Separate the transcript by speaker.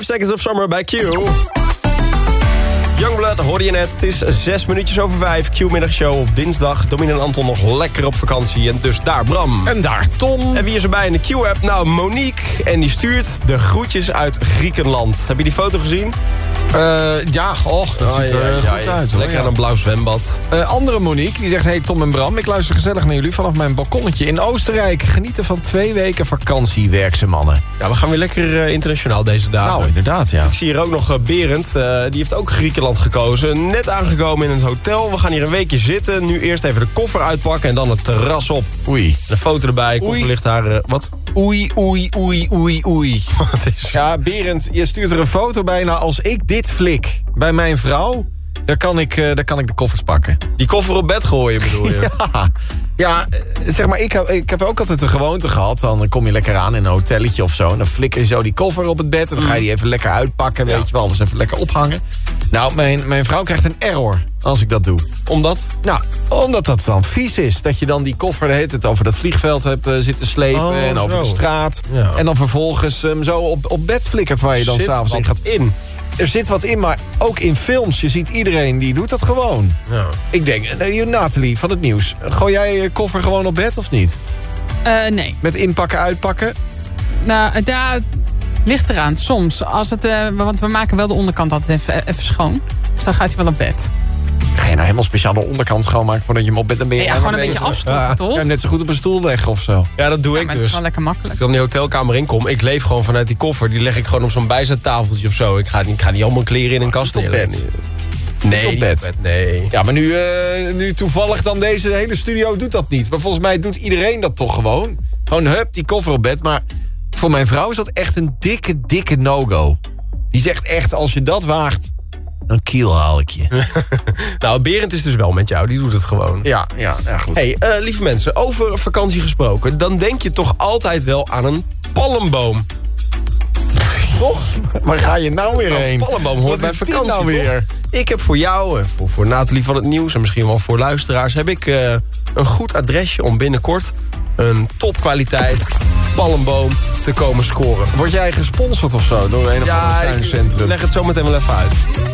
Speaker 1: Seconds of Summer bij Q. Youngblood hoorde je net. Het is 6 minuutjes over 5. Q-middagshow op dinsdag. Domien en Anton nog lekker op vakantie. En dus daar Bram.
Speaker 2: En daar Tom.
Speaker 1: En wie is erbij in de Q-app? Nou, Monique. En die stuurt de groetjes uit Griekenland. Heb je die foto gezien?
Speaker 2: Ja, dat ziet er goed uit.
Speaker 1: Lekker aan een blauw zwembad.
Speaker 2: Andere Monique, die zegt... Hey Tom en Bram, ik luister gezellig naar jullie vanaf mijn balkonnetje in Oostenrijk. Genieten van 2 weken vakantie, werkse mannen.
Speaker 1: Ja, we gaan weer lekker internationaal deze dagen.
Speaker 2: Nou, inderdaad, ja.
Speaker 1: Ik zie hier ook nog Berend. Die heeft ook Griekenland gekozen. Net aangekomen in het hotel. We gaan hier een weekje zitten. Nu eerst even de koffer uitpakken en dan het terras op.
Speaker 2: Oei.
Speaker 1: Een foto erbij. Koffer ligt daar... wat?
Speaker 2: Oei.
Speaker 1: Wat is...
Speaker 2: Ja, Berend, je stuurt er een foto bij. Nou, als ik dit flik bij mijn vrouw... Dan kan ik de koffers pakken.
Speaker 1: Die koffer op bed gooien, bedoel je?
Speaker 2: Ja, zeg maar, ik heb ook altijd de gewoonte gehad. Dan kom je lekker aan in een hotelletje of zo. En dan flikker je zo die koffer op het bed. En dan ga je die even lekker uitpakken, weet je wel. Alles even lekker ophangen. Nou, mijn vrouw krijgt een error als ik dat doe.
Speaker 1: Omdat?
Speaker 2: Nou, omdat dat dan vies is. Dat je dan die koffer de hele tijd over dat vliegveld hebt zitten slepen. En over de straat. Ja. En dan vervolgens zo op bed flikkert waar je dan s'avonds in gaat. Er zit wat in, maar ook in films. Je ziet iedereen die doet dat gewoon. Ja. Ik denk, Nathalie van het nieuws. Gooi jij je koffer gewoon op bed of niet?
Speaker 3: Nee.
Speaker 2: Met inpakken, uitpakken?
Speaker 3: Nou, daar ligt eraan. Soms. Want we maken wel de onderkant altijd even schoon. Dus dan gaat hij wel op bed.
Speaker 2: Ga je nou helemaal speciaal de onderkant schoonmaken voordat je hem op bed...
Speaker 3: Ja, gewoon een beetje afstoffen, toch?
Speaker 2: Kan je net zo goed op een stoel leggen of zo?
Speaker 1: Ja, dat doe ik
Speaker 3: maar
Speaker 1: dus.
Speaker 3: Het is wel lekker makkelijk.
Speaker 1: Als ik dan die hotelkamer inkom, ik leef gewoon vanuit die koffer. Die leg ik gewoon op zo'n bijzettafeltje of zo. Ik ga niet allemaal kleren in een kast neerleggen. Nee,
Speaker 2: op bed.
Speaker 1: Nee.
Speaker 2: Ja, maar nu toevallig dan deze hele studio doet dat niet. Maar volgens mij doet iedereen dat toch gewoon. Gewoon hup, die koffer op bed. Maar voor mijn vrouw is dat echt een dikke no-go. Die zegt echt, als je dat waagt... Een kiel haal ik je.
Speaker 1: Nou, Berend is dus wel met jou. Die doet het gewoon.
Speaker 2: Ja, goed.
Speaker 1: Hey, lieve mensen, over vakantie gesproken. Dan denk je toch altijd wel aan een palmboom. Toch?
Speaker 2: Waar ga je nou weer heen?
Speaker 1: Een palmboom hoort bij vakantie,
Speaker 2: nou weer?
Speaker 1: Toch? Ik heb voor jou, en voor Nathalie van het nieuws... en misschien wel voor luisteraars... heb ik een goed adresje om binnenkort... een topkwaliteit palmboom te komen scoren.
Speaker 2: Word jij gesponsord of zo door een of ander tuincentrum?
Speaker 1: Leg het zo meteen wel even uit.